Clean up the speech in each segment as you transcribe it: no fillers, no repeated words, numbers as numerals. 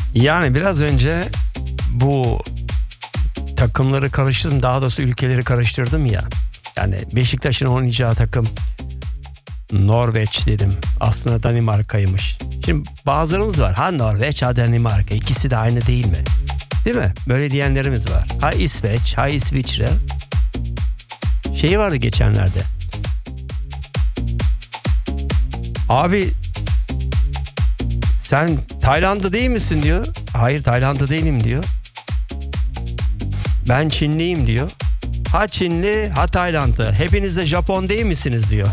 Yani biraz önce bu takımları karıştırdım, daha doğrusu ülkeleri karıştırdım ya. Yani Beşiktaş'ın oynayacağı takım Norveç dedim. Aslında Danimarka'ymış. Şimdi bazılarımız var. Ha Norveç, ha Danimarka. İkisi de aynı değil mi? Değil mi? Böyle diyenlerimiz var. Ha İsveç, ha İsviçre. Şeyi vardı geçenlerde. Abi sen Tayland'da değil misin diyor. Hayır, Tayland'da değilim diyor. Ben Çinliyim diyor. Ha Çinli, ha Taylandlı. Hepiniz de Japon değil misiniz diyor.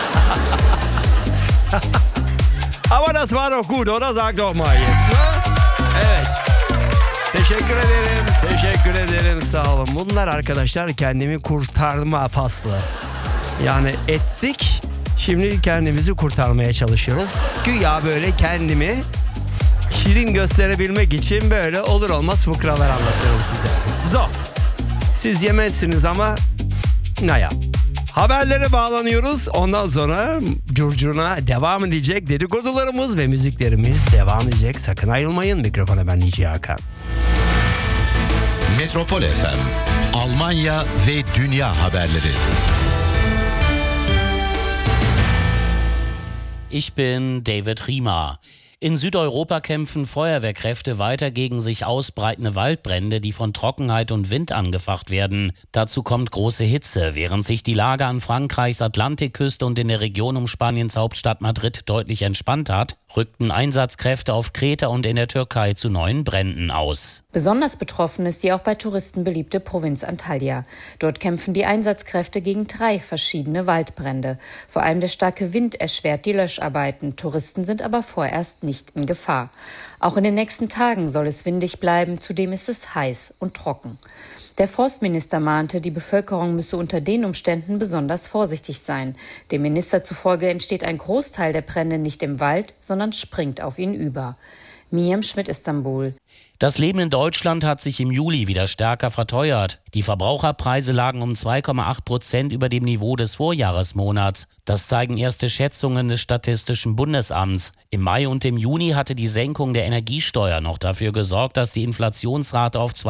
Aber das war doch gut, oder? Sag doch mal jetzt. Evet. Teşekkür ederim. Teşekkür ederim. Sağ olun. Bunlar arkadaşlar kendimi kurtarma faslı. Yani ettik. Şimdi kendimizi kurtarmaya çalışıyoruz. Güya böyle kendimi şirin gösterebilmek için böyle olur olmaz fıkralar anlatıyorum size. Zo. Siz yemezsiniz ama ne yap? Haberlere bağlanıyoruz. Ondan sonra curcuna devam edecek. Dedikodularımız ve müziklerimiz devam edecek. Sakın ayrılmayın. Mikrofona ben DJ Hakan. Metropol FM, Almanya ve dünya haberleri. Ich bin David Riemer. In Südeuropa kämpfen Feuerwehrkräfte weiter gegen sich ausbreitende Waldbrände, die von Trockenheit und Wind angefacht werden. Dazu kommt große Hitze. Während sich die Lage an Frankreichs Atlantikküste und in der Region um Spaniens Hauptstadt Madrid deutlich entspannt hat, rückten Einsatzkräfte auf Kreta und in der Türkei zu neuen Bränden aus. Besonders betroffen ist die auch bei Touristen beliebte Provinz Antalya. Dort kämpfen die Einsatzkräfte gegen 3 verschiedene Waldbrände. Vor allem der starke Wind erschwert die Löscharbeiten. Touristen sind aber vorerst nicht in Gefahr. Auch in den nächsten Tagen soll es windig bleiben, zudem ist es heiß und trocken. Der Forstminister mahnte, die Bevölkerung müsse unter den Umständen besonders vorsichtig sein. Dem Minister zufolge entsteht ein Großteil der Brände nicht im Wald, sondern springt auf ihn über. Miriam Schmidt, Istanbul. Das Leben in Deutschland hat sich im Juli wieder stärker verteuert. Die Verbraucherpreise lagen um 2,8% über dem Niveau des Vorjahresmonats. Das zeigen erste Schätzungen des Statistischen Bundesamts. Im Mai und im Juni hatte die Senkung der Energiesteuer noch dafür gesorgt, dass die Inflationsrate auf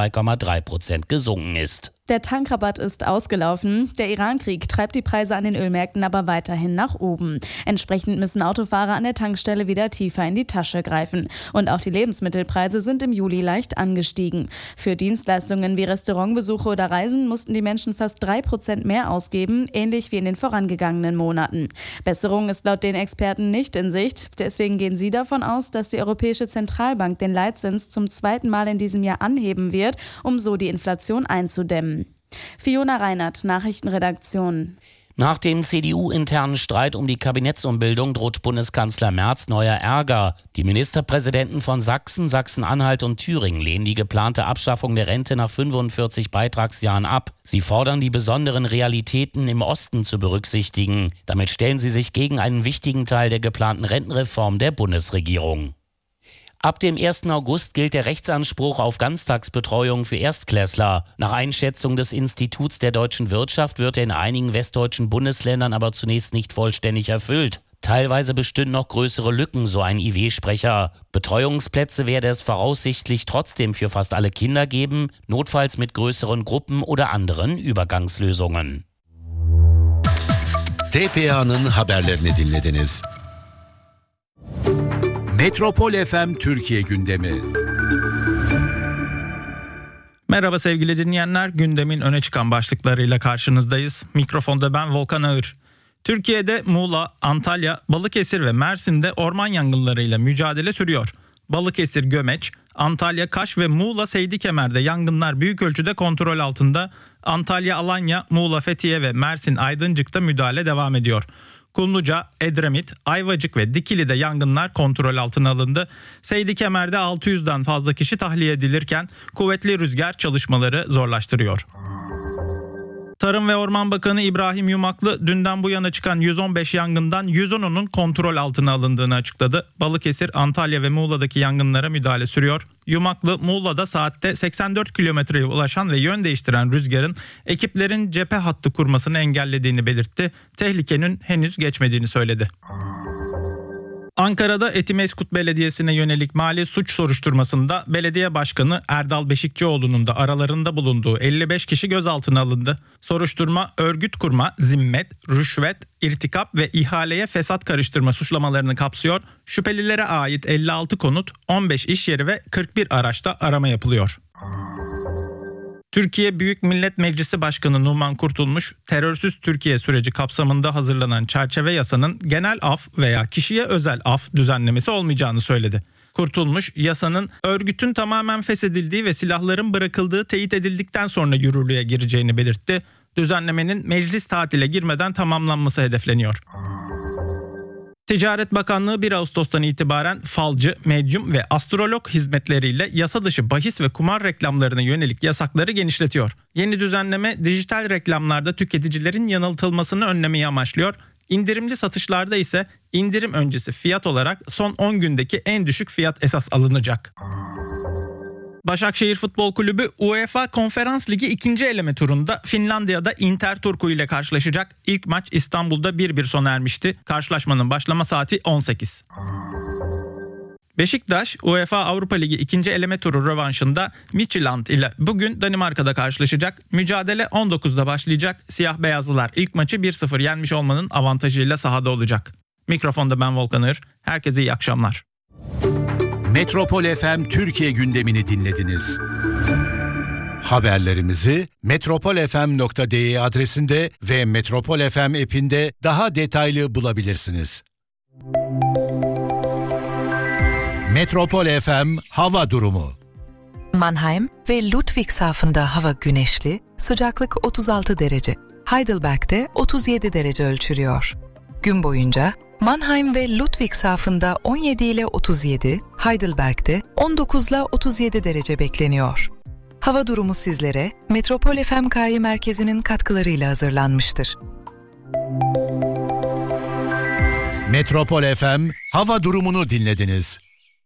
2,3% gesunken ist. Der Tankrabatt ist ausgelaufen. Der Iran-Krieg treibt die Preise an den Ölmärkten aber weiterhin nach oben. Entsprechend müssen Autofahrer an der Tankstelle wieder tiefer in die Tasche greifen. Und auch die Lebensmittelpreise sind im Juli leicht angestiegen. Für Dienstleistungen wie Restaurantbesuche oder Reisen mussten die Menschen fast 3% mehr ausgeben, ähnlich wie in den vorangegangenen Monaten. Besserung ist laut den Experten nicht in Sicht. Deswegen gehen sie davon aus, dass die Europäische Zentralbank den Leitzins zum 2. Mal in diesem Jahr anheben wird, um so die Inflation einzudämmen. Fiona Reinert, Nachrichtenredaktion. Nach dem CDU-internen Streit um die Kabinettsumbildung droht Bundeskanzler Merz neuer Ärger. Die Ministerpräsidenten von Sachsen, Sachsen-Anhalt und Thüringen lehnen die geplante Abschaffung der Rente nach 45 Beitragsjahren ab. Sie fordern, die besonderen Realitäten im Osten zu berücksichtigen. Damit stellen sie sich gegen einen wichtigen Teil der geplanten Rentenreform der Bundesregierung. Ab dem 1. August gilt der Rechtsanspruch auf Ganztagsbetreuung für Erstklässler. Nach Einschätzung des Instituts der deutschen Wirtschaft wird er in einigen westdeutschen Bundesländern aber zunächst nicht vollständig erfüllt. Teilweise bestünden noch größere Lücken, so ein IW-Sprecher. Betreuungsplätze werde es voraussichtlich trotzdem für fast alle Kinder geben, notfalls mit größeren Gruppen oder anderen Übergangslösungen. TPA'nın haberlerini dinlediniz. Metropol FM Türkiye gündemi. Merhaba sevgili dinleyenler, gündemin öne çıkan başlıklarıyla karşınızdayız. Mikrofonda ben Volkan Ağır. Türkiye'de Muğla, Antalya, Balıkesir ve Mersin'de orman yangınlarıyla mücadele sürüyor. Balıkesir, Gömeç, Antalya, Kaş ve Muğla Seydikemer'de yangınlar büyük ölçüde kontrol altında. Antalya, Alanya, Muğla, Fethiye ve Mersin, Aydıncık'ta müdahale devam ediyor. Kumluca, Edremit, Ayvacık ve Dikili'de yangınlar kontrol altına alındı. Seydikemer'de 600'den fazla kişi tahliye edilirken kuvvetli rüzgar çalışmaları zorlaştırıyor. Tarım ve Orman Bakanı İbrahim Yumaklı dünden bu yana çıkan 115 yangından 110'unun kontrol altına alındığını açıkladı. Balıkesir, Antalya ve Muğla'daki yangınlara müdahale sürüyor. Yumaklı, Muğla'da saatte 84 kilometreye ulaşan ve yön değiştiren rüzgarın ekiplerin cephe hattı kurmasını engellediğini belirtti. Tehlikenin henüz geçmediğini söyledi. Ankara'da Etimeskut Belediyesi'ne yönelik mali suç soruşturmasında belediye başkanı Erdal Beşikçioğlu'nun da aralarında bulunduğu 55 kişi gözaltına alındı. Soruşturma örgüt kurma, zimmet, rüşvet, irtikap ve ihaleye fesat karıştırma suçlamalarını kapsıyor. Şüphelilere ait 56 konut, 15 iş yeri ve 41 araçta arama yapılıyor. Türkiye Büyük Millet Meclisi Başkanı Numan Kurtulmuş, terörsüz Türkiye süreci kapsamında hazırlanan çerçeve yasanın genel af veya kişiye özel af düzenlemesi olmayacağını söyledi. Kurtulmuş, yasanın örgütün tamamen feshedildiği ve silahların bırakıldığı teyit edildikten sonra yürürlüğe gireceğini belirtti. Düzenlemenin meclis tatile girmeden tamamlanması hedefleniyor. Ticaret Bakanlığı 1 Ağustos'tan itibaren falcı, medyum ve astrolog hizmetleriyle yasa dışı bahis ve kumar reklamlarına yönelik yasakları genişletiyor. Yeni düzenleme dijital reklamlarda tüketicilerin yanıltılmasını önlemeyi amaçlıyor. İndirimli satışlarda ise indirim öncesi fiyat olarak son 10 gündeki en düşük fiyat esas alınacak. Başakşehir Futbol Kulübü UEFA Konferans Ligi 2. eleme turunda Finlandiya'da Inter Turku ile karşılaşacak. İlk maç İstanbul'da 1-1 sona ermişti. Karşılaşmanın başlama saati 18. Beşiktaş, UEFA Avrupa Ligi 2. eleme turu rövanşında Midtjylland ile bugün Danimarka'da karşılaşacak. Mücadele 19'da başlayacak. Siyah beyazlılar ilk maçı 1-0 yenmiş olmanın avantajıyla sahada olacak. Mikrofonda ben Volkan Ağır. Herkese iyi akşamlar. Metropol FM Türkiye gündemini dinlediniz. Haberlerimizi metropolfm.de adresinde ve Metropol FM app'inde daha detaylı bulabilirsiniz. Metropol FM hava durumu. Mannheim ve Ludwigshafen'da hava güneşli, sıcaklık 36 derece. Heidelberg'de 37 derece ölçülüyor. Gün boyunca Mannheim ve Ludwigshafen'da 17 ile 37, Heidelberg'de 19 ile 37 derece bekleniyor. Hava durumu sizlere Metropol FM KY Merkezi'nin katkılarıyla hazırlanmıştır. Metropol FM hava durumunu dinlediniz.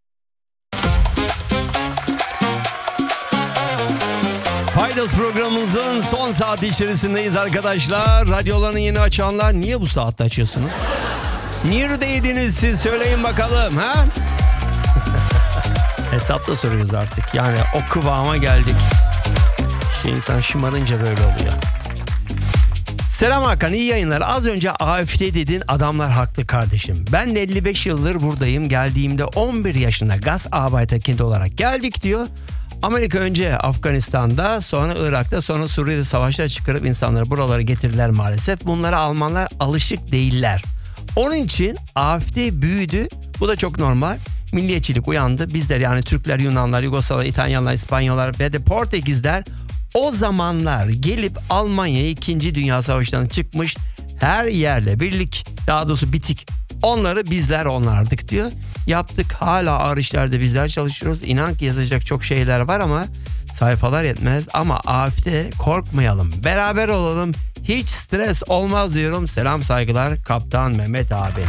Paydos programımızın son saati içerisindeyiz arkadaşlar. Radyolarını yeni açanlar niye bu saatte açıyorsunuz? Neredeydiniz siz, söyleyin bakalım ha? Hesapla soruyoruz artık. Yani o kıvama geldik. İnsan şımarınca böyle oluyor. Selam Hakan, iyi yayınlar. Az önce AFD dedin, adamlar haklı kardeşim. Ben de 55 yıldır buradayım. Geldiğimde 11 yaşında Gastarbeiterkind olarak geldik diyor. Amerika önce Afganistan'da, sonra Irak'ta, sonra Suriye'de savaşlar çıkarıp insanları buralara getirdiler maalesef. Bunlara Almanlar alışık değiller. Onun için AFD büyüdü. Bu da çok normal. Milliyetçilik uyandı. Bizler, yani Türkler, Yunanlar, Yugoslavlar, İtalyanlar, İspanyollar ve de Portekizler o zamanlar gelip Almanya'ya 2. Dünya Savaşı'ndan çıkmış, her yerle birlik, daha doğrusu bitik. Onları bizler onlardık diyor. Yaptık, hala ağır işlerde bizler çalışıyoruz. İnan ki yazacak çok şeyler var ama sayfalar yetmez. Ama AFD korkmayalım, beraber olalım, hiç stres olmaz diyorum. Selam saygılar Kaptan Mehmet abi.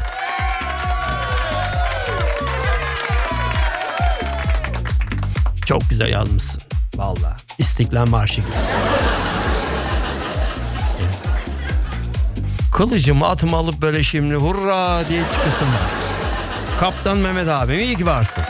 Çok güzel yazmışsın vallahi. İstiklal Marşı gibi. Kılıcımı atımı alıp böyle şimdi hurra diye çıkasın var. Kaptan Mehmet abim, iyi ki varsın.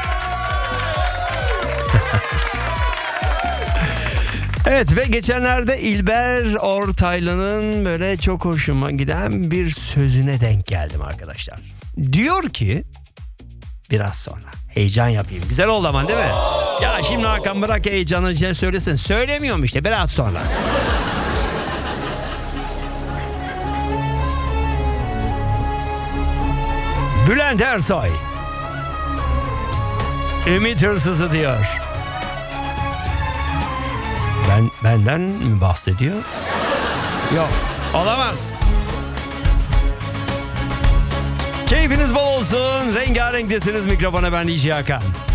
Evet, ve geçenlerde İlber Ortaylı'nın böyle çok hoşuma giden bir sözüne denk geldim arkadaşlar. Diyor ki, biraz sonra heyecan yapayım. Güzel oldu ama değil mi? Ya şimdi Hakan bırak heyecanın içine söylesin. Söylemiyorum işte, biraz sonra. Bülent Ersoy Ümit Hırsızı diyor. Benden mi bahsediyor? Yok, olamaz. Keyfiniz bol olsun. Rengarenktesiniz. Mikrofona ben DJ Hakan.